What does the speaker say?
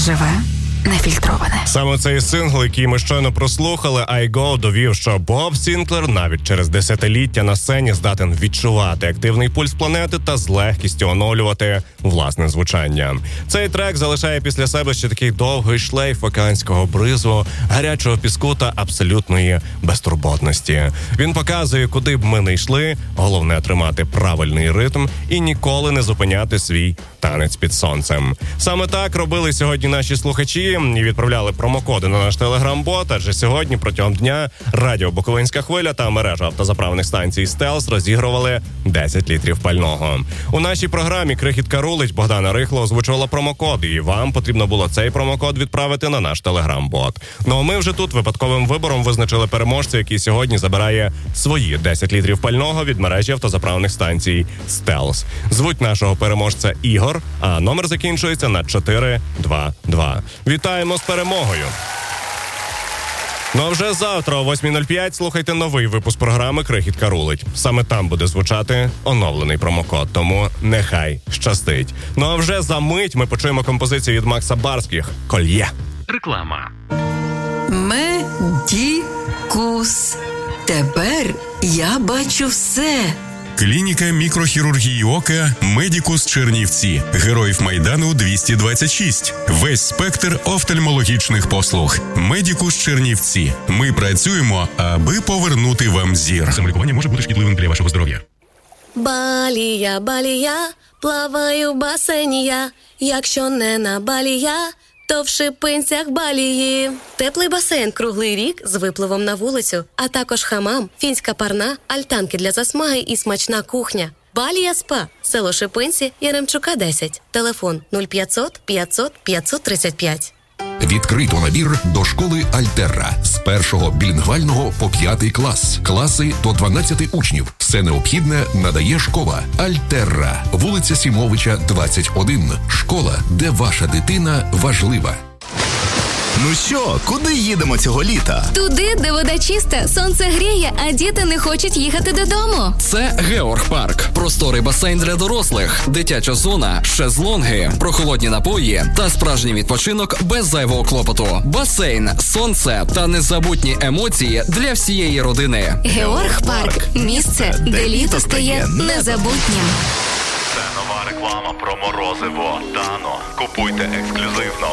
живе, нефільтроване. Саме цей сингл, який ми щойно прослухали, I Go, довів, що Боб Сінклер навіть через десятиліття на сцені здатен відчувати активний пульс планети та з легкістю оновлювати власне звучання. Цей трек залишає після себе ще такий довгий шлейф океанського бризу, гарячого піску та абсолютної безтурботності. Він показує, куди б ми не йшли, головне тримати правильний ритм і ніколи не зупиняти свій танець під сонцем. Саме так робили сьогодні наші слухачі і відправляли промокоди на наш телеграм-бот, адже сьогодні протягом дня Радіо Буковинська хвиля та мережа автозаправних станцій «Стелс» розігрували 10 літрів пального. У нашій програмі «Крихітка рулить» Богдана Рихло озвучувала промокод, і вам потрібно було цей промокод відправити на наш телеграм-бот. Ну а ми вже тут випадковим вибором визначили переможця, який сьогодні забирає свої 10 літрів пального від мережі автозаправних станцій «Стелс». Звуть нашого переможця Ігор, а номер закінчується на 422. Вітаємо з перемогою! Ну а вже завтра о 8:05 слухайте новий випуск програми «Крихітка рулить». Саме там буде звучати оновлений промокод, тому нехай щастить. Ну а вже за мить ми почуємо композицію від Макса Барських «Кольє». Реклама. Медікус. Тепер я бачу все. Клініка мікрохірургії ока «Медікус Чернівці». Героїв Майдану 226. Весь спектр офтальмологічних послуг. «Медікус Чернівці». Ми працюємо, аби повернути вам зір. Самолікування може бути шкідливим для вашого здоров'я. Балія, балія, плаваю в басейні я. Якщо не на балія, то в Шипинцях балії. Теплий басейн круглий рік з випливом на вулицю, а також хамам, фінська парна, альтанки для засмаги і смачна кухня. Балія СПА. Село Шипинці, Яремчука, 10. Телефон 0500 500 535. Відкрито набір до школи Альтерра. З 1-го білінгвального по 5-й клас. Класи до 12 учнів. Все необхідне надає школа Альтерра. Вулиця Сімовича, 21. Школа, де ваша дитина важлива. Ну що, куди їдемо цього літа? Туди, де вода чиста, сонце гріє, а діти не хочуть їхати додому. Це Георг Парк. Просторий басейн для дорослих, дитяча зона, шезлонги, прохолодні напої та справжній відпочинок без зайвого клопоту. Басейн, сонце та незабутні емоції для всієї родини. Георг Парк. Місце, де літо стає незабутнім. Це нова реклама про морозиво Дано. Купуйте ексклюзивно